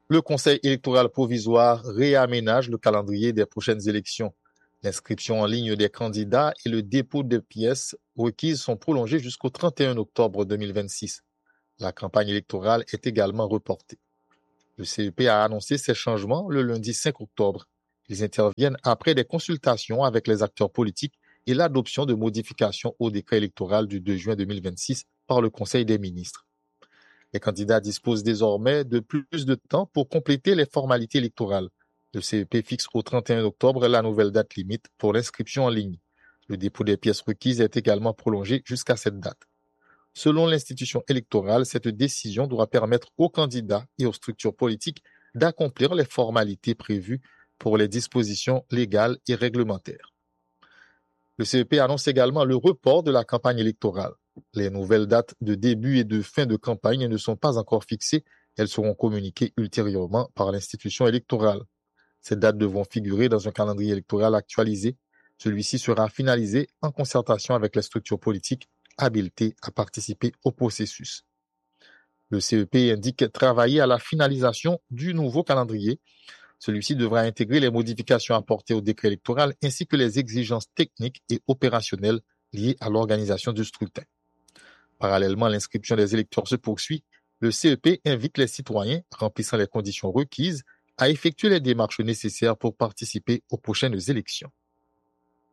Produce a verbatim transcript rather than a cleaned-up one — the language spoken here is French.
Le Conseil électoral provisoire réaménage le calendrier des prochaines élections. L'inscription en ligne des candidats et le dépôt des pièces requises sont prolongés jusqu'au trente et un octobre deux mille vingt-six. La campagne électorale est également reportée. Le C E P a annoncé ces changements le lundi cinq octobre. Ils interviennent après des consultations avec les acteurs politiques et l'adoption de modifications au décret électoral du deux juin deux mille vingt-six par le Conseil des ministres. Les candidats disposent désormais de plus de temps pour compléter les formalités électorales. Le C E P fixe au trente et un octobre la nouvelle date limite pour l'inscription en ligne. Le dépôt des pièces requises est également prolongé jusqu'à cette date. Selon l'institution électorale, cette décision doit permettre aux candidats et aux structures politiques d'accomplir les formalités prévues pour les dispositions légales et réglementaires. Le C E P annonce également le report de la campagne électorale. Les nouvelles dates de début et de fin de campagne ne sont pas encore fixées. Elles seront communiquées ultérieurement par l'institution électorale. Ces dates devront figurer dans un calendrier électoral actualisé. Celui-ci sera finalisé en concertation avec les structures politiques habilitées à participer au processus. Le C E P indique travailler à la finalisation du nouveau calendrier. Celui-ci devra intégrer les modifications apportées au décret électoral ainsi que les exigences techniques et opérationnelles liées à l'organisation du scrutin. Parallèlement, l'inscription des électeurs se poursuit. Le C E P invite les citoyens remplissant les conditions requises à effectuer les démarches nécessaires pour participer aux prochaines élections.